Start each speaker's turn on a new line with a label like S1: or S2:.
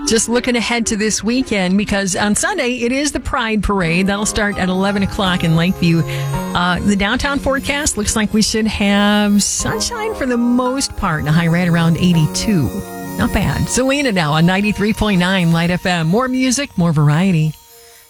S1: Just looking ahead to this weekend, because on Sunday, it is the Pride Parade. That'll start at 11 o'clock in Lakeview. The downtown forecast looks like we should have sunshine for the most part, and a high right around 82. Not bad. Selena now on 93.9 Light FM. More music, more variety.